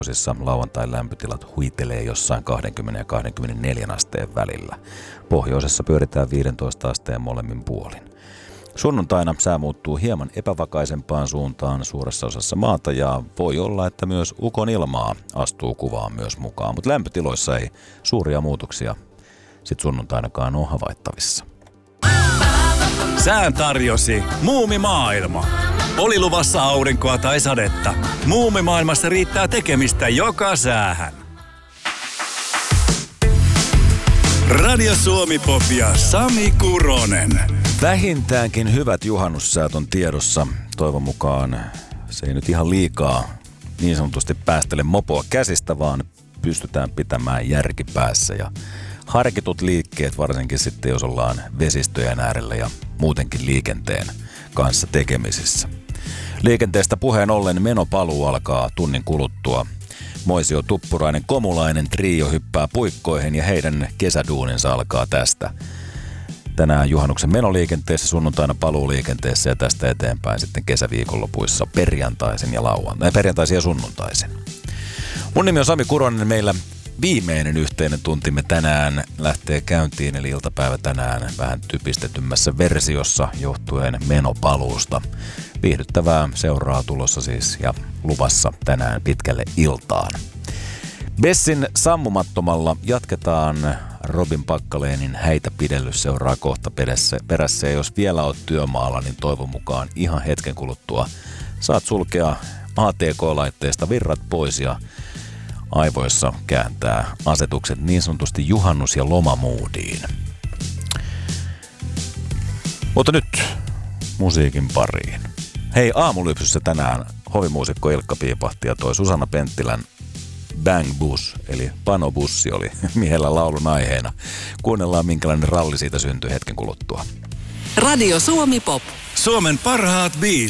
lauantain lämpötilat huitelee jossain 20 ja 24 asteen välillä. Pohjoisessa pyöritään 15 asteen molemmin puolin. Sunnuntaina sää muuttuu hieman epävakaisempaan suuntaan suuressa osassa maata ja voi olla, että myös ukon ilmaa astuu kuvaan myös mukaan, mutta lämpötiloissa ei suuria muutoksia sit sunnuntainakaan ole havaittavissa. Sään tarjosi Muumimaailma. Oli luvassa aurinkoa tai sadetta. Muumimaailmassa riittää tekemistä joka säähän. Radio Suomi Pop ja Sami Kuronen. Vähintäänkin hyvät juhannussäät on tiedossa. Toivon mukaan se ei nyt ihan liikaa niin sanotusti päästele mopoa käsistä, vaan pystytään pitämään järki päässä ja harkitut liikkeet, varsinkin sitten jos ollaan vesistöjen äärellä ja muutenkin liikenteen kanssa tekemisissä. Liikenteestä puheen ollen menopaluu alkaa tunnin kuluttua. Moisio Tuppurainen Komulainen trio hyppää puikkoihin ja heidän kesäduuninsa alkaa tästä. Tänään juhannuksen menoliikenteessä, sunnuntaina paluuliikenteessä ja tästä eteenpäin sitten kesäviikonlopuissa perjantaisin ja sunnuntaisin. Mun nimi on Sami Kuronen, meillä viimeinen yhteinen tuntimme tänään lähtee käyntiin, eli iltapäivä tänään vähän typistetymmässä versiossa johtuen menopaluusta. Viihdyttävää seuraa tulossa siis ja luvassa tänään pitkälle iltaan. Bessin sammumattomalla jatketaan. Robin Packalénin Häitä pidellys seuraa kohta perässä ja jos vielä oot työmaalla, niin toivon mukaan ihan hetken kuluttua saat sulkea ATK-laitteesta virrat pois ja aivoissa kääntää asetukset niin sanotusti juhannus- ja lomamoodiin. Mutta nyt musiikin pariin. Hei, aamulypsyssä tänään hovimuusikko Ilkka piipahti ja toi Susanna Penttilän Bang Bus, eli Panobussi oli miehellä laulun aiheena. Kuunnellaan minkälainen ralli siitä syntyy hetken kuluttua. Radio Suomi Pop. Suomen parhaat biisit.